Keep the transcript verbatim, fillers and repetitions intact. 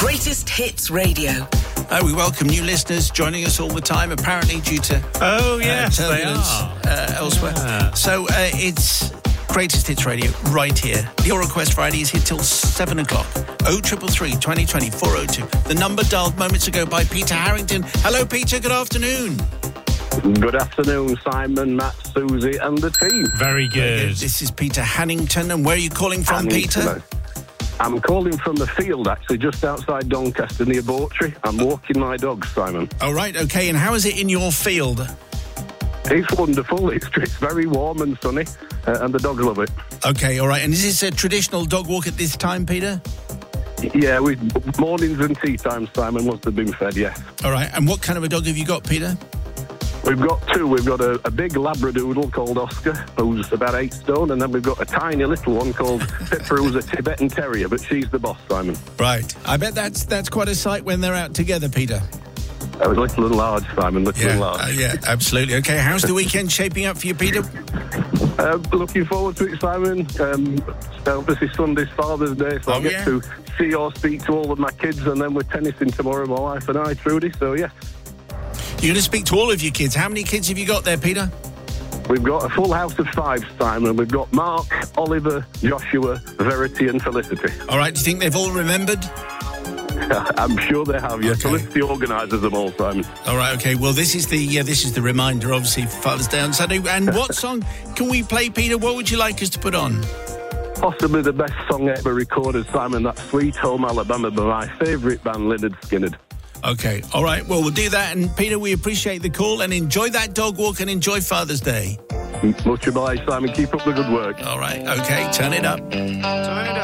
Greatest Hits Radio. Uh, we welcome new listeners joining us all the time, apparently due to oh yes, uh, turbulence they are. Uh, elsewhere. Yeah. So uh, it's Greatest Hits Radio right here. Your Request Friday is here till seven o'clock. oh triple three, twenty twenty, four oh two. The number dialed moments ago by Peter Harrington. Hello, Peter. Good afternoon. Good afternoon, Simon, Matt, Susie and the team. Very good. This is Peter Hannington. And where are you calling from, Hannington. Peter? I'm calling from the field, actually, just outside Doncaster, near Bawtry. I'm walking my dogs, Simon. Oh, right, OK. And how is it in your field? It's wonderful. It's, it's very warm and sunny, uh, and the dogs love it. OK, all right. And is this a traditional dog walk at this time, Peter? Yeah, we mornings and tea time, Simon, must have been fed, yes. All right. And what kind of a dog have you got, Peter? We've got two. We've got a, a big Labradoodle called Oscar, who's about eight stone, and then we've got a tiny little one called Pippa, who's a Tibetan Terrier, but she's the boss, Simon. Right. I bet that's that's quite a sight when they're out together, Peter. That was little and large, Simon, little yeah, and large. Uh, yeah, absolutely. OK, how's the weekend shaping up for you, Peter? Uh, looking forward to it, Simon. Um, obviously, Sunday's Father's Day, so oh, I'll get yeah. to see or speak to all of my kids, and then we're tennising tomorrow, my wife and I, Trudy, so yeah. You're going to speak to all of your kids. How many kids have you got there, Peter? We've got a full house of five, Simon. We've got Mark, Oliver, Joshua, Verity and Felicity. All right, do you think they've all remembered? I'm sure they have, yes. Okay. Felicity organises them all, Simon. All right, OK. Well, this is the uh, this is the reminder, obviously, for Father's Day on Saturday. And what song can we play, Peter? What would you like us to put on? Possibly the best song ever recorded, Simon. That's Sweet Home Alabama by my favourite band, Lynyrd Skynyrd. OK, all right. Well, we'll do that. And, Peter, we appreciate the call and enjoy that dog walk and enjoy Father's Day. Much obliged, Simon. Keep up the good work. All right, OK. Turn it up. Turn it up.